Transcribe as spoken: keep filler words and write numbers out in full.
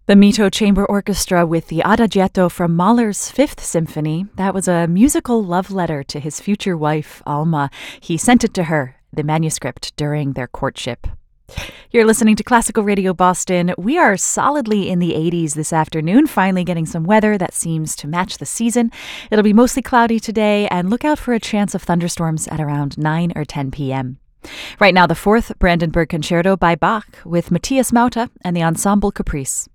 The Mito Chamber Orchestra with the Adagietto from Mahler's Fifth Symphony. That was a musical love letter to his future wife, Alma. He sent it to her, the manuscript, during their courtship. You're listening to Classical Radio Boston. We are solidly in the eighties this afternoon, finally getting some weather that seems to match the season. It'll be mostly cloudy today, and look out for a chance of thunderstorms at around nine or ten p.m. Right now, the fourth Brandenburg Concerto by Bach with Matthias Mauta and the Ensemble Caprice.